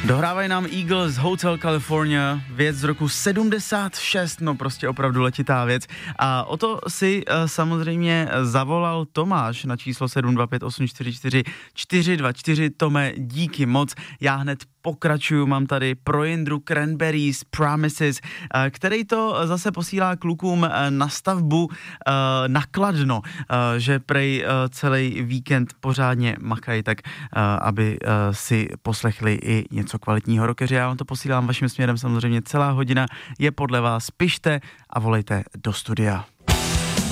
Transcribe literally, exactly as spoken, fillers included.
Dohrávají nám Eagles Hotel California, věc z roku sedmdesát šest, no prostě opravdu letitá věc. A o to si uh, samozřejmě zavolal Tomáš na číslo sedm dva pět osm čtyři čtyři čtyři dva čtyři. Tome, díky moc. Já hned pokračuju, mám tady pro Jindru Cranberries Promises, uh, který to zase posílá klukům uh, na stavbu uh, na Kladno, uh, že prej uh, celý víkend pořádně makají, tak uh, aby uh, si poslechli i něco kvalitního rockeře. Já vám to posílám vaším směrem, samozřejmě celá hodina je podle vás. Pište a volejte do studia.